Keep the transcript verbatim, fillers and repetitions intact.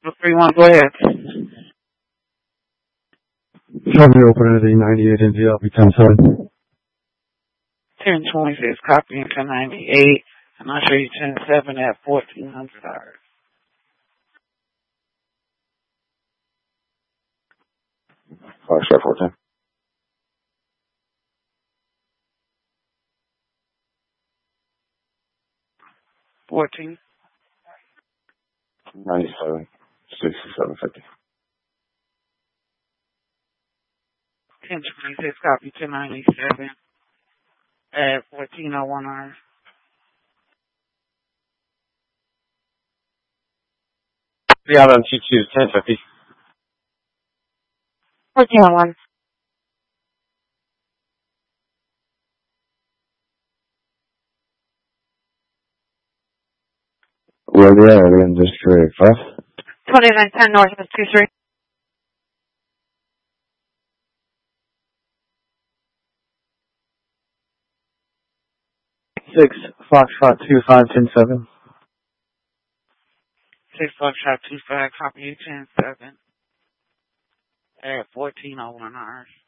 three one, go ahead. Show me open at eight ninety-eight Indy, I'll be ten seven. ten twenty-six, copy in ten ninety-eight, and I'll show you ten seven at fourteen hundred dollars. Five star fourteen. Fourteen. Ninety-seven. Sixty-seven fifty. ten twenty-six, copy ten ninety-seven at fourteen oh one hours. The out on two two, ten fifty. fourteen oh one. Where the area in District five? twenty-nine ten North of two three. Six, Foxtrot two five ten seven. six Foxtrot two five, copy ten seven at fourteen oh one hours.